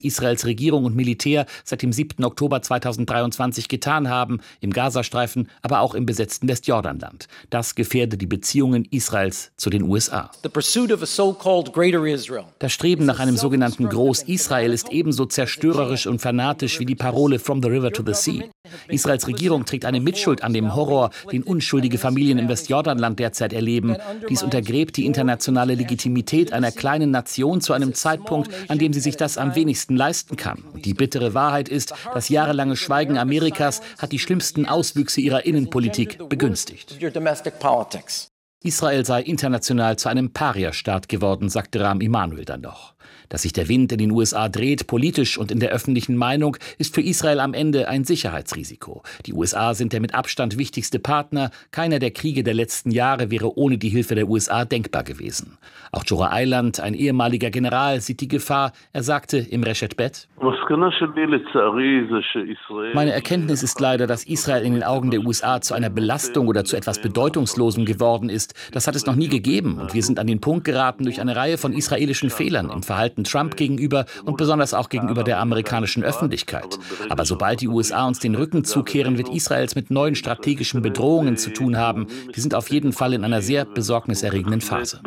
Israels Regierung und Militär seit dem 7. Oktober 2023 getan haben, im Gazastreifen, aber auch im besetzten Westjordanland. Das gefährde die Beziehungen Israels zu den USA. Das Streben nach einem sogenannten Groß-Israel ist ebenso zerstörerisch und fanatisch wie die Parole From the River to the Sea. Israels Regierung trägt eine Mitschuld an dem Horror, den unschuldige Familien im Westjordanland derzeit erleben. Dies untergräbt die internationale Legitimität einer kleinen Nation zu einem Zeitpunkt, an dem sie sich das am wenigsten leisten kann. Die bittere Wahrheit ist, das jahrelange Schweigen Amerikas hat die schlimmsten Auswüchse ihrer Innenpolitik begünstigt. Israel sei international zu einem Paria-Staat geworden, sagte Rahm Emanuel dann noch. Dass sich der Wind in den USA dreht, politisch und in der öffentlichen Meinung, ist für Israel am Ende ein Sicherheitsrisiko. Die USA sind der mit Abstand wichtigste Partner. Keiner der Kriege der letzten Jahre wäre ohne die Hilfe der USA denkbar gewesen. Auch Jorah Eiland, ein ehemaliger General, sieht die Gefahr. Er sagte im Reshet Bet: Meine Erkenntnis ist leider, dass Israel in den Augen der USA zu einer Belastung oder zu etwas Bedeutungslosem geworden ist. Das hat es noch nie gegeben. Und wir sind an den Punkt geraten durch eine Reihe von israelischen Fehlern im Verhalten Trump gegenüber und besonders auch gegenüber der amerikanischen Öffentlichkeit. Aber sobald die USA uns den Rücken zukehren, wird Israels mit neuen strategischen Bedrohungen zu tun haben. Wir sind auf jeden Fall in einer sehr besorgniserregenden Phase.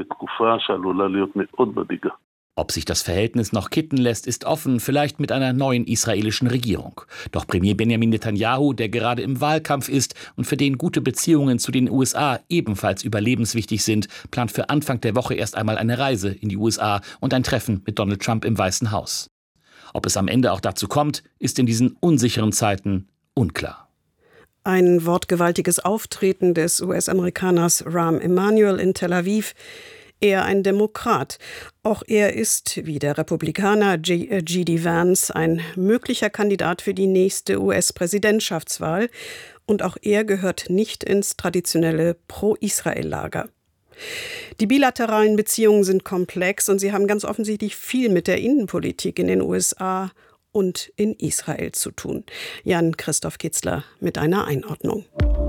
Ob sich das Verhältnis noch kitten lässt, ist offen, vielleicht mit einer neuen israelischen Regierung. Doch Premier Benjamin Netanyahu, der gerade im Wahlkampf ist und für den gute Beziehungen zu den USA ebenfalls überlebenswichtig sind, plant für Anfang der Woche erst einmal eine Reise in die USA und ein Treffen mit Donald Trump im Weißen Haus. Ob es am Ende auch dazu kommt, ist in diesen unsicheren Zeiten unklar. Ein wortgewaltiges Auftreten des US-Amerikaners Rahm Emanuel in Tel Aviv. Er ein Demokrat. Auch er ist, wie der Republikaner J.D. Vance, ein möglicher Kandidat für die nächste US-Präsidentschaftswahl. Und auch er gehört nicht ins traditionelle Pro-Israel-Lager. Die bilateralen Beziehungen sind komplex und sie haben ganz offensichtlich viel mit der Innenpolitik in den USA und in Israel zu tun. Jan-Christoph Kitzler mit einer Einordnung.